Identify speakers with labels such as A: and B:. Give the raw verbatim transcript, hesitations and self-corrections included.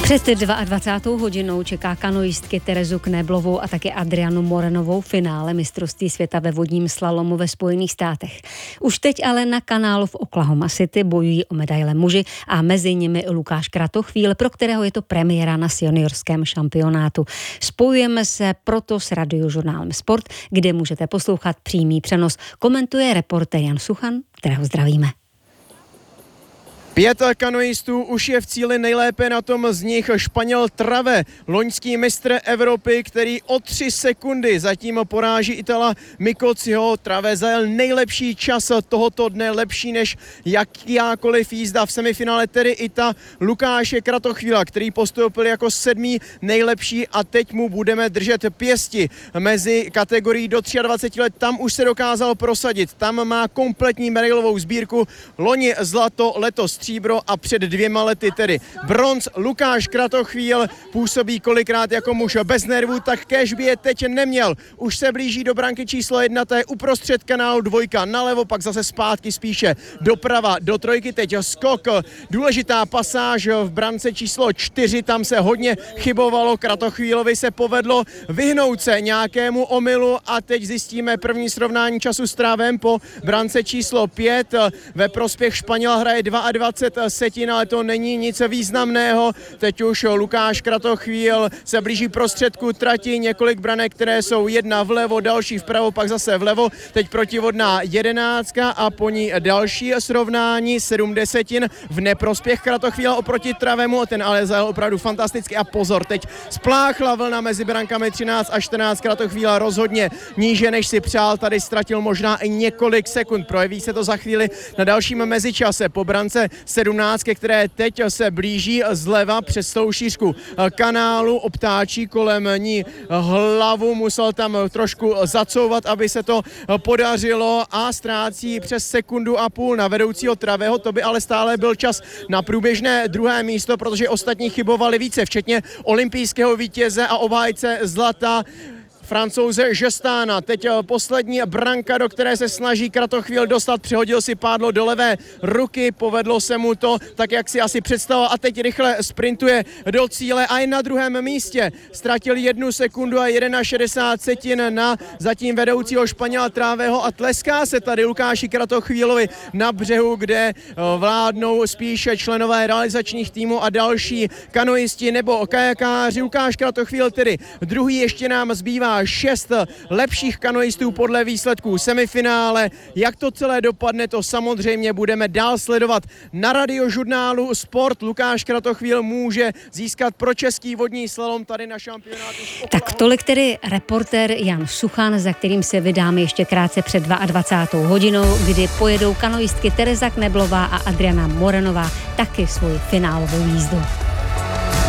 A: Před dvacátou druhou hodinou čeká kanoistky Terezu Kneblovou a také Adrianu Morenovou finále mistrovství světa ve vodním slalomu ve Spojených státech. Už teď ale na kanálu v Oklahoma City bojují o medaile muži a mezi nimi Lukáš Kratochvíl, pro kterého je to premiéra na seniorském šampionátu. Spojujeme se proto s Radiožurnálem Sport, kde můžete poslouchat přímý přenos. Komentuje reportér Jan Suchan, kterého zdravíme.
B: Pět kanoistů už je v cíli, nejlépe na tom z nich Španěl Trave, loňský mistr Evropy, který o tři sekundy zatím poráží Itala Mikociho. Trave zajel nejlepší čas tohoto dne, lepší než jakákoliv jízda v semifinále, tedy i ta Lukáše Kratochvíla, který postoupil jako sedmý nejlepší a teď mu budeme držet pěsti mezi kategorií do dvacet tři let. Tam už se dokázal prosadit, tam má kompletní medailovou sbírku, loni zlato, letos stříbro a před dvěma lety tedy bronz. Lukáš Kratochvíl působí kolikrát jako muž bez nervů, tak kéž by je teď neměl. Už se blíží do branky číslo jedna, to je uprostřed kanálu, dvojka nalevo, pak zase zpátky spíše doprava do trojky, teď skok, důležitá pasáž v brance číslo čtyři, tam se hodně chybovalo, Kratochvílovi se povedlo vyhnout se nějakému omylu a teď zjistíme první srovnání času s Travem po brance číslo pět, ve prospěch Španěla hraje dvacet dva setin, ale to není nic významného. Teď už Lukáš Kratochvíl se blíží prostředku trati, několik branek, které jsou jedna vlevo, další vpravo, pak zase vlevo. Teď protivodná jedenáctka a po ní další srovnání, sedm desetin v neprospěch Kratochvíla oproti Travemu, ten ale zajel opravdu fantasticky a pozor, teď spláchla vlna mezi brankami třináct a čtrnáct, Kratochvíla rozhodně níže, než si přál, tady ztratil možná i několik sekund, projeví se to za chvíli na dalším mezičase po brance sedmnáct, které teď se blíží zleva přes celou šířku kanálu, obtáčí kolem ní hlavu, musel tam trošku zacouvat, aby se to podařilo a ztrácí přes sekundu a půl na vedoucího Travého, to by ale stále byl čas na průběžné druhé místo, protože ostatní chybovali více, včetně olympijského vítěze a obhájce zlata Francouze Žestána. Teď poslední branka, do které se snaží Kratochvíl dostat, přehodil si pádlo do levé ruky, povedlo se mu to tak, jak si asi představoval a teď rychle sprintuje do cíle a je na druhém místě. Ztratil jednu sekundu a šedesát jedna setin na zatím vedoucího Španěla Trávého a tleská se tady Lukáši Kratochvílovi na břehu, kde vládnou spíše členové realizačních týmů a další kanoisti nebo kajakáři. Lukáš Kratochvíl tedy druhý, ještě nám zbývá šest lepších kanoistů podle výsledků semifinále. Jak to celé dopadne, to samozřejmě budeme dál sledovat na Radiožurnálu Sport. Lukáš Kratochvíl může získat pro český vodní slalom tady na šampionátu.
A: Tak tolik tedy reportér Jan Suchan, za kterým se vydáme ještě krátce před dvacátou druhou hodinou, kdy pojedou kanoistky Tereza Kneblová a Adriana Morenová taky svoji finálovou jízdu.